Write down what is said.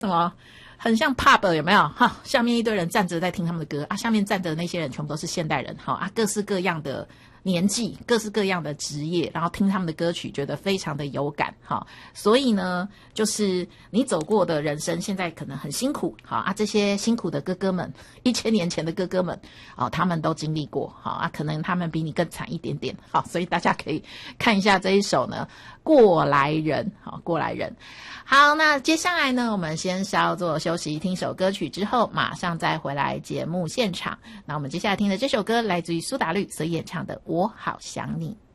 什么很像 pub 有没有哈？下面一堆人站着在听他们的歌啊，下面站着的那些人全部都是现代人哈啊，各式各样的年纪，各式各样的职业，然后听他们的歌曲觉得非常的有感哈。所以呢，就是你走过的人生现在可能很辛苦好啊，这些辛苦的哥哥们，1000年前的哥哥们啊，他们都经历过好啊，可能他们比你更惨一点点好，所以大家可以看一下这一首呢，过来人好，过来人。好，那接下来呢，我们先稍作休息，听首歌曲之后，马上再回来节目现场。那我们接下来听的这首歌来自于苏打绿所演唱的《我好想你》。